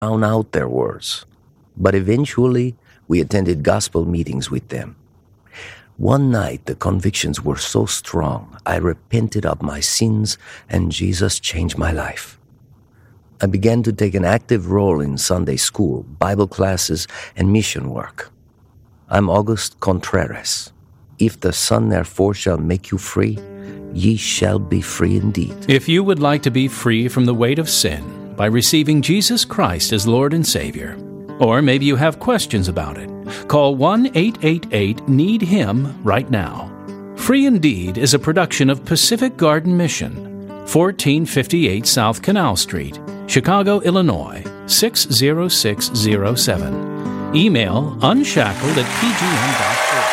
drown out their words. But eventually, we attended gospel meetings with them. One night, the convictions were so strong, I repented of my sins, and Jesus changed my life. I began to take an active role in Sunday school, Bible classes, and mission work. I'm August Contreras. If the Son therefore shall make you free, ye shall be free indeed. If you would like to be free from the weight of sin by receiving Jesus Christ as Lord and Savior, or maybe you have questions about it, call 1-888-NEED-HIM right now. Free Indeed is a production of Pacific Garden Mission, 1458 South Canal Street, Chicago, Illinois, 60607. Email unshackled@pgm.org.